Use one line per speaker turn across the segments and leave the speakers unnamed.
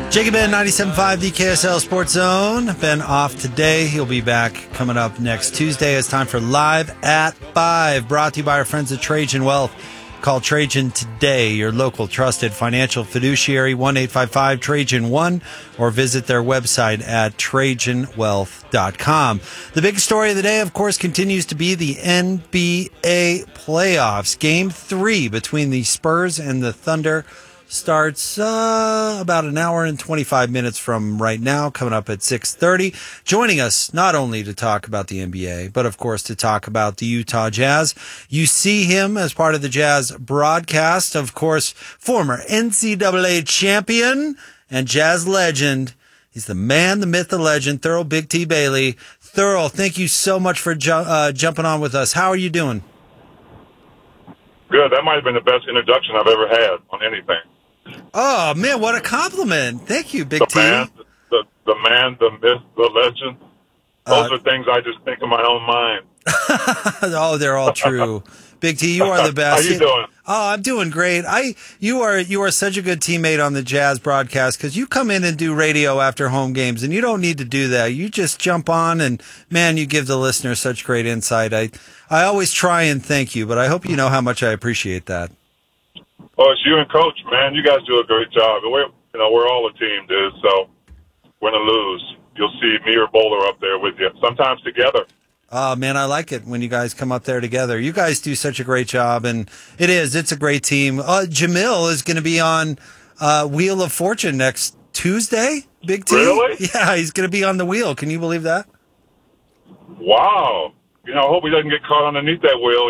Jacob Ben, 97.5, the KSL Sports Zone. Ben off today. He'll be back coming up next Tuesday. It's time for Live at 5, brought to you by our friends at Trajan Wealth. Call Trajan today, your local trusted financial fiduciary, 1-855-TRAJAN-1, or visit their website at TrajanWealth.com. The big story of the day, of course, continues to be the NBA playoffs. Game 3 between the Spurs and the Thunder starts about an hour and 25 minutes from right now, coming up at 6:30. Joining us not only to talk about the NBA, but of course to talk about the Utah Jazz. You see him as part of the Jazz broadcast, of course, former NCAA champion and Jazz legend. He's the man, the myth, the legend, Thurl Big T Bailey. Thurl, thank you so much for jumping on with us. How are you doing?
Good. That might have been the best introduction I've ever had on anything.
Oh, man, what a compliment. Thank you, Big T.
The man, the myth, the legend. Those are things I just think in my own mind.
Oh, they're all true. Big T, you are the best.
How you doing?
Oh, I'm doing great. You are such a good teammate on the Jazz broadcast because you come in and do radio after home games, and you don't need to do that. You just jump on, and, man, you give the listeners such great insight. I always try and thank you, but I hope you know how much I appreciate that.
Well, it's you and Coach, man. You guys do a great job. We're all a team, dude, so win or lose, you'll see me or Bowler up there with you, sometimes together.
Oh, man, I like it when you guys come up there together. You guys do such a great job, and it's a great team. Jamil is going to be on Wheel of Fortune next Tuesday, Big T.
Really?
Yeah, he's going to be on the wheel. Can you believe that?
Wow. I hope he doesn't get caught underneath that wheel.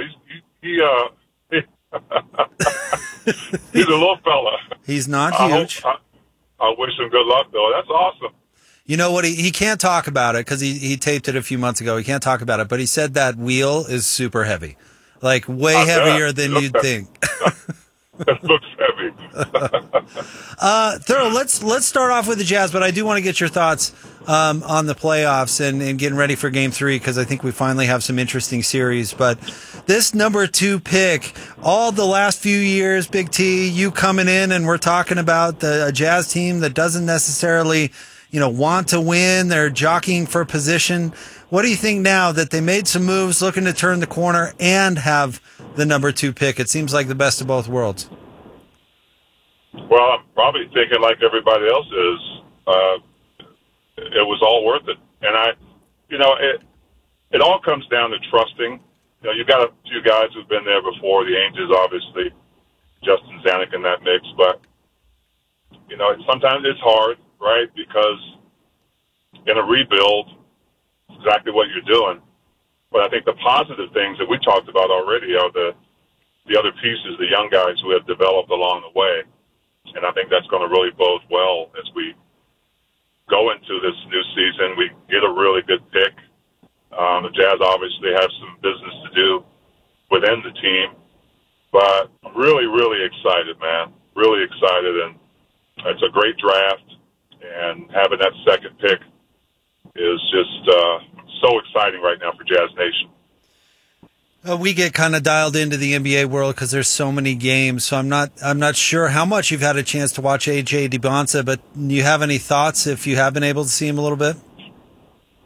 He's a little fella.
He's not huge.
I wish him good luck, though. That's awesome.
You know what? He can't talk about it because he taped it a few months ago. He can't talk about it, but he said that wheel is super heavy, like way heavier than you'd think.
It looks heavy.
Thurl, let's start off with the Jazz, but I do want to get your thoughts on the playoffs and getting ready for Game 3 because I think we finally have some interesting series. But this number 2 pick, all the last few years, Big T, you coming in and we're talking about a Jazz team that doesn't necessarily want to win. They're jockeying for position. What do you think now that they made some moves, looking to turn the corner and have the number 2 pick? It seems like the best of both worlds.
Well, I'm probably thinking like everybody else is. It was all worth it. And it all comes down to trusting. You got a few guys who've been there before, the Angels, obviously, Justin Zanuck in that mix, but, sometimes it's hard, right? Because in a rebuild, it's exactly what you're doing. But I think the positive things that we talked about already are the other pieces, the young guys who have developed along the way. And I think that's going to really bode well as we go into this new season. We get a really good pick. The Jazz obviously have some business to do within the team. But I'm really, really excited, man. Really excited. And it's a great draft. And having that second pick is just so exciting right now for Jazz Nation.
We get kind of dialed into the NBA world because there's so many games. So I'm not sure how much you've had a chance to watch AJ Dibonsa, but do you have any thoughts if you have been able to see him a little bit?